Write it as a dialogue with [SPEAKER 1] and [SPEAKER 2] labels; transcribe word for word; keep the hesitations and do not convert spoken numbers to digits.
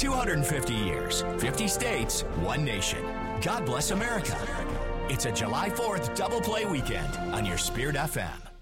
[SPEAKER 1] two hundred fifty years, fifty states, one nation. God bless America. It's a July fourth double play weekend on your Spirit F M.